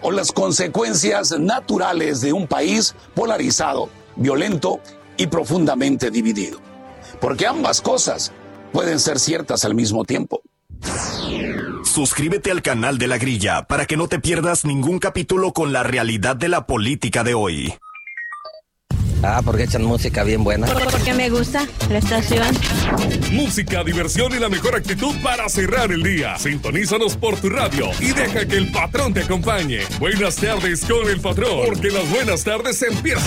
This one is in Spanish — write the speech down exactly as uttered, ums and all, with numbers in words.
o las consecuencias naturales de un país polarizado, violento y profundamente dividido. Porque ambas cosas pueden ser ciertas al mismo tiempo. Suscríbete al canal de La Grilla para que no te pierdas ningún capítulo con la realidad de la política de hoy. Ah, porque echan música bien buena. Porque me gusta la estación. Música, diversión y la mejor actitud para cerrar el día. Sintonízanos por tu radio y deja que el patrón te acompañe. Buenas tardes con el patrón, porque las buenas tardes empiezan.